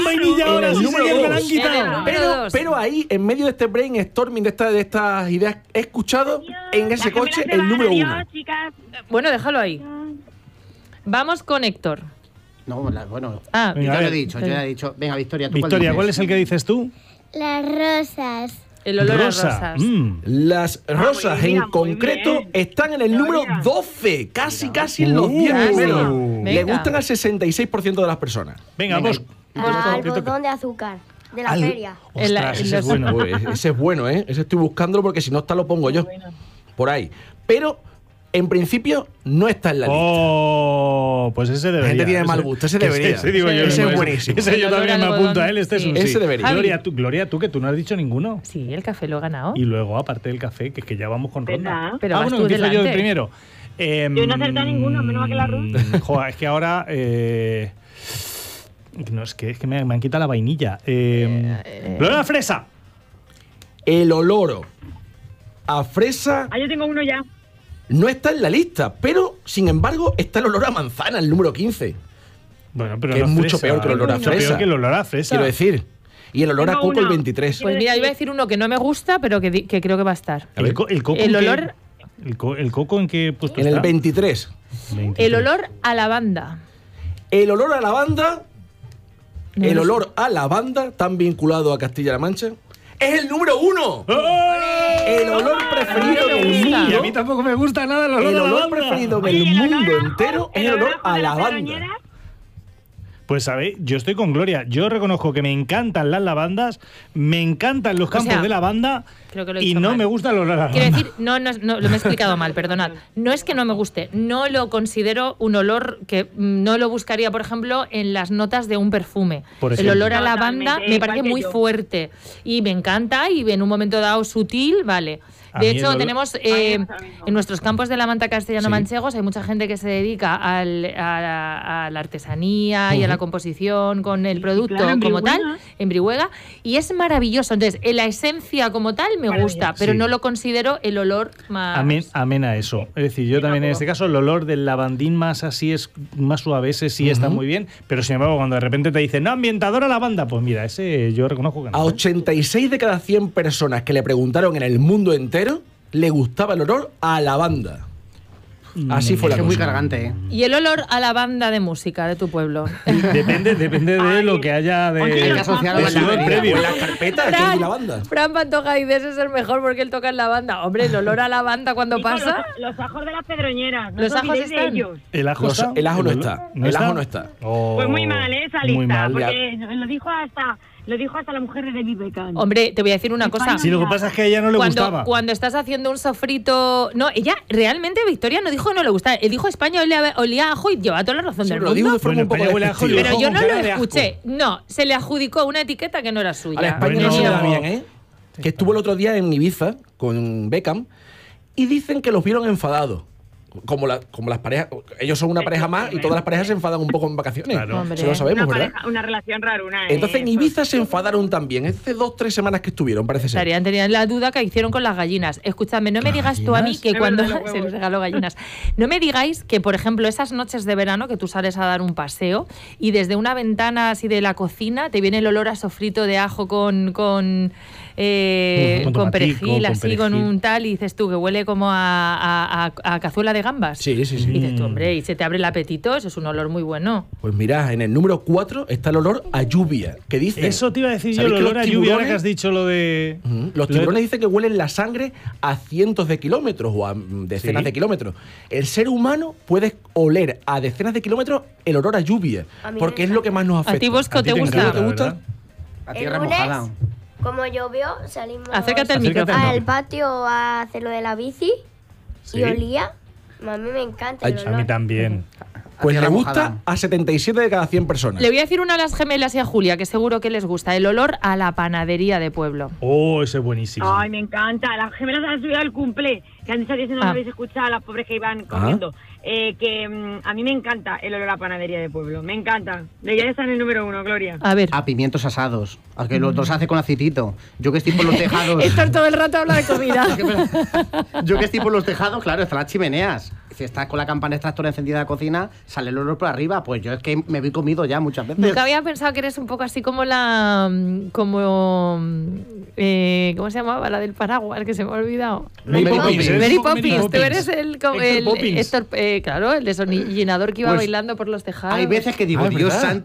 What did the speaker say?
en vainilla ahora, el sí, número señor, me la han 2. quitado. Pero ahí, en medio de este brainstorming, de estas ideas, he escuchado en ese coche el número 1. Bueno, déjalo ahí. Vamos con Héctor. No, bueno, Ah, Venga, yo a ya ver. he dicho. Venga, Victoria, ¿tú Victoria, ¿cuál dices? es el que dices tú? Las rosas. el olor Rosa. a rosas. Las rosas muy bien, en concreto muy bien. están en el número Gloria. 12, casi en los 10 Casi. primeros. Venga. Le gustan al 66% de las personas. Venga, vamos. Algodón de azúcar. De la feria. Ostras, ese es bueno. Pues ese es bueno, ¿eh? Ese estoy buscándolo porque si no está lo pongo yo. Por ahí. Pero, en principio, no está en la lista. Oh, pues ese debería. La gente tiene mal gusto, ese debería. Ese, digo yo, Ese no, es buenísimo. Ese yo El olor también me a apunto algodón, a él, este es sí. un Ese debería. Gloria, tú que tú no has dicho ninguno. Sí, el café lo he ganado. Y luego, aparte del café, que es que ya vamos con ronda. ¿Verdad? Pero vas bueno, tú empiezo yo delante. primero. Yo no he acertado ninguno, menos mal que la Ruth. Joder, es que ahora... no, es que me han quitado la vainilla. Gloria a fresa. El olor a fresa Ah, yo tengo uno ya. no está en la lista, pero, sin embargo, está el olor a manzana, el número 15. Bueno, pero Que no es mucho fresa. peor que el olor a Mucho fresa. peor que el olor a fresa. Quiero decir. Y el olor a Tengo coco, el uno. 23. Pues mira, yo iba a decir uno que no me gusta, pero que creo que va a estar. El coco El en qué- olor- ¿El coco en qué puesto En está? el 23. 23. El olor a lavanda. El olor a lavanda, No el lo sé. olor a lavanda, tan vinculado a Castilla-La Mancha, es el número 1. ¡Oh! El olor preferido me del gusta. Y a mí mundo. tampoco me gusta nada el olor El a olor lavanda. preferido Oye, del el olor mundo a ajo, entero es el olor ajo a de las lavanda. peroñeras. Pues sabéis, yo estoy con Gloria. Yo reconozco que me encantan las lavandas, me encantan los campos sea, de lavanda creo que lo he y dicho no mal. me gusta el olor a lavanda. Quiero decir, no, lo me he explicado mal, perdonad. No es que no me guste, no lo considero un olor que no lo buscaría, por ejemplo, en las notas de un perfume. Por El ejemplo. olor a lavanda Totalmente, me parece igual que muy yo. fuerte y me encanta y en un momento dado sutil, vale. A De mí el hecho, olor- tenemos en nuestros campos de la manta castellano-manchegos hay mucha gente que se dedica a la artesanía y a la composición con el producto claro, en como tal, Brihuega. en Brihuega, y es maravilloso. Entonces, la esencia como tal me gusta, pero Sí. no lo considero el olor más... Amén a eso. Es decir, yo también en este caso el olor del lavandín más así es más suave, ese sí está muy bien, pero sin embargo cuando de repente te dicen, no, ambientador a lavanda, pues mira, ese yo reconozco que no. A 86 de cada 100 personas que le preguntaron en el mundo entero, le gustaba el olor a lavanda. Así fue la Es muy cosa. cargante, ¿eh? Y el olor a la banda de música de tu pueblo. Depende de lo que haya de... Oye, Hay que asociar de a la sudor lavanda. previo. O en las carpetas que hay lavanda. Fran Pantoja dice, ese es el mejor porque él toca en la banda. Hombre, el olor a la banda cuando Chicos, pasa... Los ajos de las pedroñeras. No Los os ajos olvidéis de están. ellos. ¿El ajo Los- está? el ajo no olor- está. El ajo no está. Oh, Pues muy mal, esa muy lista. mal. Porque lo dijo hasta la mujer de David Beckham. Hombre, te voy a decir una cosa. Sí, lo que pasa es que a ella no le gustaba. Cuando estás haciendo un sofrito... No, ella realmente, Victoria, no dijo que no le gustaba. Él dijo España olía a ajo y lleva toda la razón Sí, del pero lo digo mundo. de forma Bueno, un poco España huele a ajo y despectiva. Pero yo con no lo cara de asco. escuché. No, se le adjudicó una etiqueta que no era suya. A la España Bueno, no se le da no. bien, ¿eh? Que estuvo el otro día en Ibiza con Beckham y dicen que los vieron enfadados. Como las parejas, ellos son una pareja más y todas las parejas se enfadan un poco en vacaciones. Claro. Hombre. Eso lo sabemos, ¿verdad? Una relación raruna, ¿eh? Entonces en Ibiza se enfadaron también. Hace 2-3 semanas que estuvieron, parece ser. Tenían la duda que hicieron con las gallinas. Escúchame, no me digas tú a mí que Es cuando verdad, los se huevos. les regaló gallinas. No me digáis que, por ejemplo, esas noches de verano que tú sales a dar un paseo y desde una ventana así de la cocina te viene el olor a sofrito de ajo con tomatico, perejil, con así con perejil. un tal, y dices tú que huele como a cazuela de gambas. Sí, sí, Y sí. dices tú, hombre, y se te abre el apetito, eso es un olor muy bueno. Pues mira, en el número 4 está el olor a lluvia. Que dice. Eso te iba a decir yo, el ¿Sabéis que olor los a lluvia, ahora tiburones- que has dicho lo de... Los lo tiburones de- dicen que huelen la sangre a cientos de kilómetros o a decenas Sí. de kilómetros. El ser humano puede oler a decenas de kilómetros el olor a lluvia, A mí porque me es lo que más nos afecta. ¿A ti, Bosco, A ti te te gusta? encanta, ¿Te gusta? ¿verdad? A El tierra lunes, mojada. como llovió, salimos Acércate al Acércate. micrófono. al patio a hacer lo de la bici Sí. y olía. A mí me encanta el Ay, A olor. mí también. Pues tierra le gusta mojada. a 77 de cada 100 personas. Le voy a decir una a las gemelas y a Julia, que seguro que les gusta. El olor a la panadería de pueblo. Oh, ese es buenísimo. Ay, me encanta. Las gemelas han subido al cumple. Que han dicho que si no Ah. lo habéis escuchado, las pobres que iban corriendo. A mí me encanta el olor a panadería de pueblo. Me encanta. Ya está en el número 1, Gloria. A ver. A pimientos asados. A que los hace con acitito. Yo que estoy por los tejados. Héctor todo el rato habla de comida. Yo que estoy por los tejados, claro, están las chimeneas. si estás con la campana extractora encendida en la cocina, sale el olor por arriba. Pues yo es que me he comido ya muchas veces. Nunca había pensado que eres un poco así como ¿cómo se llamaba? La del paraguas, que se me ha olvidado. Mary Poppins. Mary Poppins. Tú eres el Héctor Poppins. claro, el destornillinador que iba Pues, bailando por los tejados. Hay veces que digo, Ah, Dios ¿verdad? santo.